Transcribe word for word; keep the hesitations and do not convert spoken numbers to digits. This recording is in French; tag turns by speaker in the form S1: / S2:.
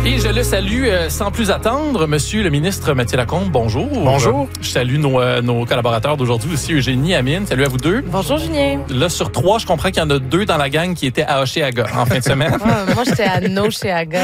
S1: Et je le salue euh, sans plus attendre, Monsieur le ministre Mathieu Lacombe, bonjour.
S2: Bonjour.
S1: Je salue nos, euh, nos collaborateurs d'aujourd'hui aussi, Eugénie, Amine, salut à vous deux.
S3: Bonjour, Julien.
S1: Là, sur trois, je comprends qu'il y en a deux dans la gang qui étaient à Hochelaga en fin de semaine.
S3: Ah, moi, j'étais à Nocheaga.